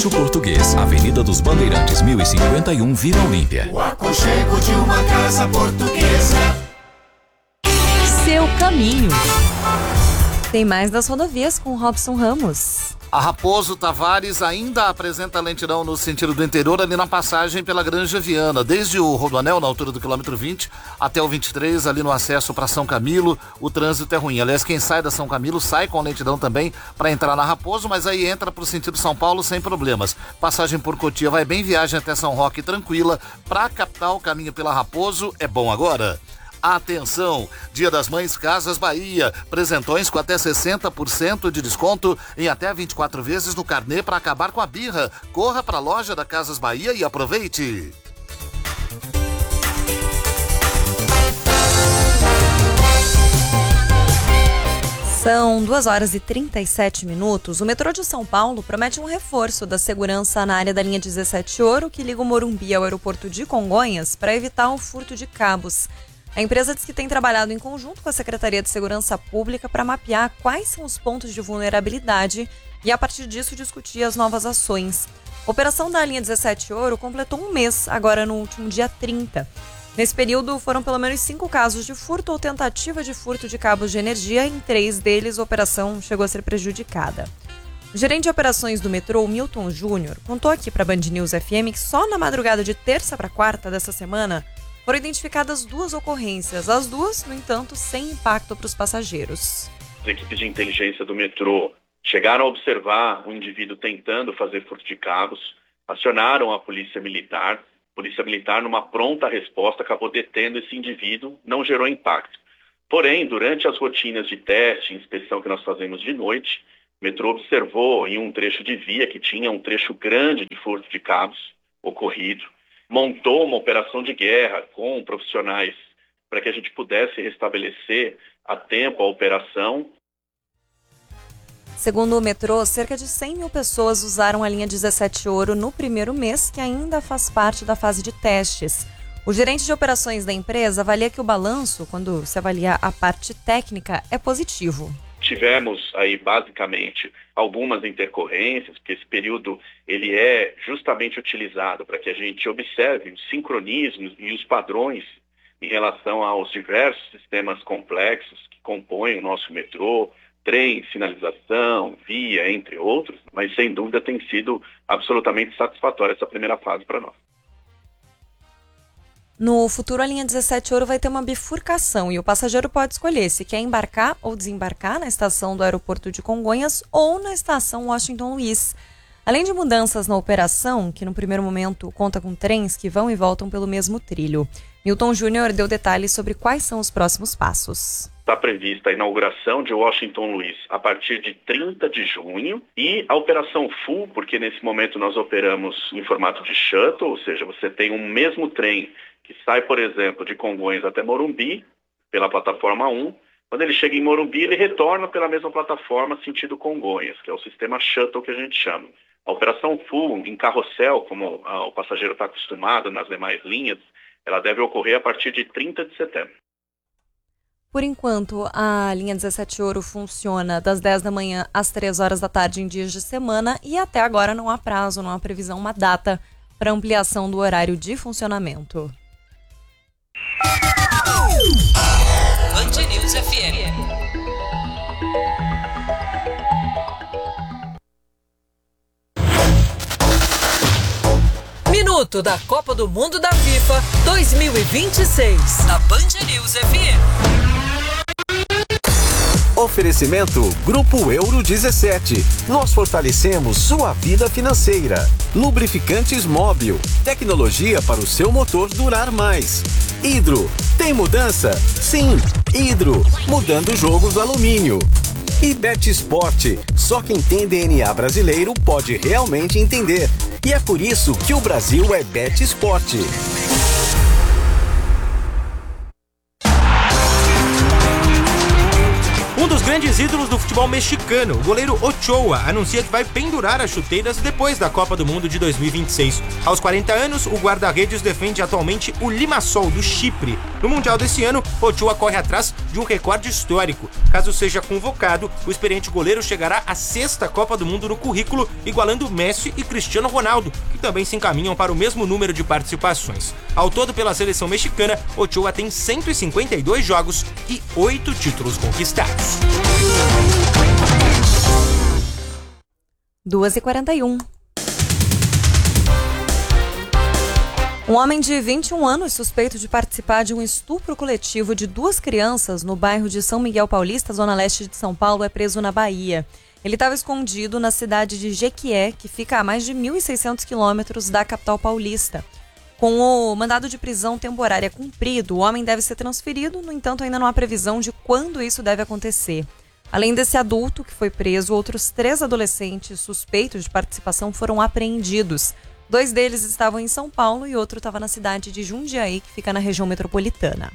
Edifício Português, Avenida dos Bandeirantes, 1051, Vila Olímpia. O aconchego de uma casa portuguesa. Seu caminho. Tem mais das rodovias com Robson Ramos. A Raposo Tavares ainda apresenta lentidão no sentido do interior, ali na passagem pela Granja Viana, desde o Rodoanel, na altura do quilômetro 20, até o 23, ali no acesso para São Camilo, o trânsito é ruim. Aliás, quem sai da São Camilo sai com lentidão também para entrar na Raposo, mas aí entra para o sentido São Paulo sem problemas. Passagem por Cotia vai bem, viagem até São Roque tranquila. Para a capital, caminho pela Raposo é bom agora. Atenção, Dia das Mães Casas Bahia, presentões com até 60% de desconto em até 24 vezes no carnê para acabar com a birra. Corra para a loja da Casas Bahia e aproveite. São 2h37. O metrô de São Paulo promete um reforço da segurança na área da linha 17 Ouro, que liga o Morumbi ao aeroporto de Congonhas, para evitar o furto de cabos. A empresa diz que tem trabalhado em conjunto com a Secretaria de Segurança Pública para mapear quais são os pontos de vulnerabilidade e, a partir disso, discutir as novas ações. A operação da linha 17 Ouro completou um mês, agora no último dia 30. Nesse período, foram pelo menos 5 casos de furto ou tentativa de furto de cabos de energia. Em 3 deles, a operação chegou a ser prejudicada. O gerente de operações do metrô, Milton Júnior, contou aqui para a Band News FM que só na madrugada de terça para quarta dessa semana foram identificadas 2 ocorrências, as duas, no entanto, sem impacto para os passageiros. As equipes de inteligência do metrô chegaram a observar um indivíduo tentando fazer furto de cabos, acionaram a Polícia Militar. A Polícia Militar, numa pronta resposta, acabou detendo esse indivíduo, não gerou impacto. Porém, durante as rotinas de teste e inspeção que nós fazemos de noite, o metrô observou em um trecho de via que tinha um trecho grande de furto de cabos ocorrido, montou uma operação de guerra com profissionais para que a gente pudesse restabelecer a tempo a operação. Segundo o metrô, cerca de 100 mil pessoas usaram a linha 17 Ouro no primeiro mês, que ainda faz parte da fase de testes. O gerente de operações da empresa avalia que o balanço, quando se avalia a parte técnica, é positivo. Tivemos aí basicamente algumas intercorrências, porque esse período ele é justamente utilizado para que a gente observe os sincronismos e os padrões em relação aos diversos sistemas complexos que compõem o nosso metrô, trem, sinalização, via, entre outros, mas sem dúvida tem sido absolutamente satisfatória essa primeira fase para nós. No futuro, a linha 17 Ouro vai ter uma bifurcação e o passageiro pode escolher se quer embarcar ou desembarcar na estação do aeroporto de Congonhas ou na estação Washington Luiz. Além de mudanças na operação, que no primeiro momento conta com trens que vão e voltam pelo mesmo trilho, Milton Júnior deu detalhes sobre quais são os próximos passos. Está prevista a inauguração de Washington Luiz a partir de 30 de junho e a operação full, porque nesse momento nós operamos em formato de shuttle, ou seja, você tem um mesmo trem que sai, por exemplo, de Congonhas até Morumbi, pela plataforma 1. Quando ele chega em Morumbi, ele retorna pela mesma plataforma sentido Congonhas, que é o sistema shuttle que a gente chama. A operação full em carrossel, como o passageiro está acostumado nas demais linhas, ela deve ocorrer a partir de 30 de setembro. Por enquanto, a linha 17 Ouro funciona das 10 da manhã às 3 horas da tarde em dias de semana e até agora não há prazo, não há previsão, uma data para ampliação do horário de funcionamento. Band News FM. Minuto da Copa do Mundo da FIFA 2026 na Band News FM. Oferecimento Grupo Euro 17. Nós fortalecemos sua vida financeira. Lubrificantes Móbil. Tecnologia para o seu motor durar mais. Hidro. Tem mudança? Sim. Hidro. Mudando jogos do alumínio. E Bet Sport. Só quem tem DNA brasileiro pode realmente entender. E é por isso que o Brasil é Bet Sport. Um dos grandes Grandes ídolos do futebol mexicano, o goleiro Ochoa anuncia que vai pendurar as chuteiras depois da Copa do Mundo de 2026. Aos 40 anos, o guarda-redes defende atualmente o Limassol do Chipre. No Mundial desse ano, Ochoa corre atrás de um recorde histórico. Caso seja convocado, o experiente goleiro chegará à 6ª Copa do Mundo no currículo, igualando Messi e Cristiano Ronaldo, que também se encaminham para o mesmo número de participações. Ao todo, pela seleção mexicana, Ochoa tem 152 jogos e 8 títulos conquistados. 2h41. Um homem de 21 anos suspeito de participar de um estupro coletivo de 2 crianças no bairro de São Miguel Paulista, zona leste de São Paulo, é preso na Bahia. Ele estava escondido na cidade de Jequié, que fica a mais de 1.600 quilômetros da capital paulista. Com o mandado de prisão temporária cumprido, o homem deve ser transferido, no entanto ainda não há previsão de quando isso deve acontecer. Além desse adulto que foi preso, outros 3 adolescentes suspeitos de participação foram apreendidos. 2 deles estavam em São Paulo e outro estava na cidade de Jundiaí, que fica na região metropolitana.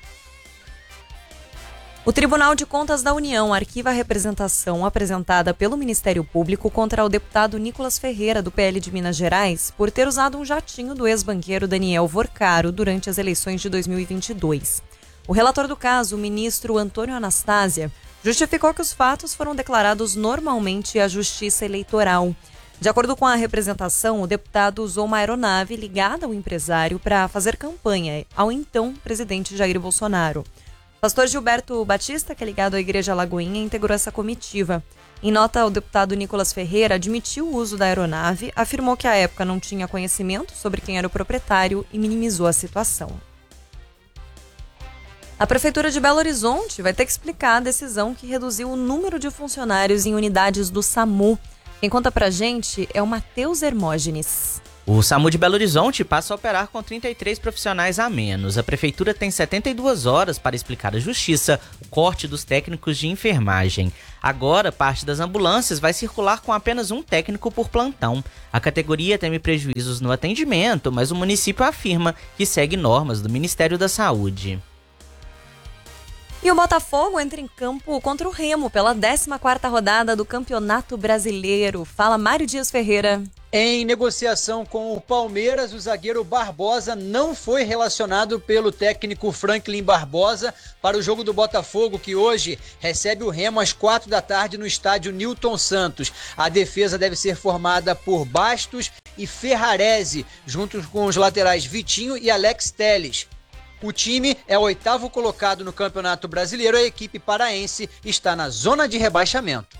O Tribunal de Contas da União arquiva a representação apresentada pelo Ministério Público contra o deputado Nicolas Ferreira, do PL de Minas Gerais, por ter usado um jatinho do ex-banqueiro Daniel Vorcaro durante as eleições de 2022. O relator do caso, o ministro Antônio Anastásia, justificou que os fatos foram declarados normalmente à Justiça Eleitoral. De acordo com a representação, o deputado usou uma aeronave ligada ao empresário para fazer campanha ao então presidente Jair Bolsonaro. O pastor Gilberto Batista, que é ligado à Igreja Lagoinha, integrou essa comitiva. Em nota, o deputado Nicolas Ferreira admitiu o uso da aeronave, afirmou que à época não tinha conhecimento sobre quem era o proprietário e minimizou a situação. A Prefeitura de Belo Horizonte vai ter que explicar a decisão que reduziu o número de funcionários em unidades do SAMU. Quem conta pra gente é o Matheus Hermógenes. O SAMU de Belo Horizonte passa a operar com 33 profissionais a menos. A Prefeitura tem 72 horas para explicar à Justiça o corte dos técnicos de enfermagem. Agora, parte das ambulâncias vai circular com apenas um técnico por plantão. A categoria teme prejuízos no atendimento, mas o município afirma que segue normas do Ministério da Saúde. E o Botafogo entra em campo contra o Remo pela 14ª rodada do Campeonato Brasileiro. Fala, Mário Dias Ferreira. Em negociação com o Palmeiras, o zagueiro Barbosa não foi relacionado pelo técnico Franklin Barbosa para o jogo do Botafogo, que hoje recebe o Remo às 16h no estádio Newton Santos. A defesa deve ser formada por Bastos e Ferrarese, juntos com os laterais Vitinho e Alex Telles. O time é o 8º colocado no Campeonato Brasileiro. A equipe paraense está na zona de rebaixamento.